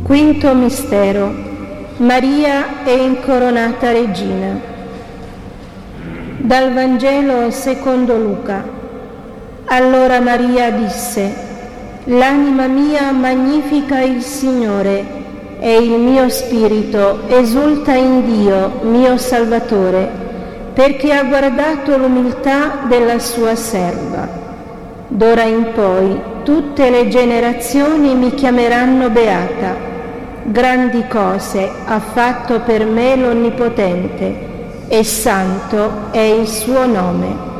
Quinto mistero. Maria è incoronata regina. Dal Vangelo secondo Luca. Allora Maria disse: «L'anima mia magnifica il Signore, e il mio spirito esulta in Dio, mio Salvatore, perché ha guardato l'umiltà della sua serva. D'ora in poi tutte le generazioni mi chiameranno beata. Grandi cose ha fatto per me l'Onnipotente, e santo è il suo nome».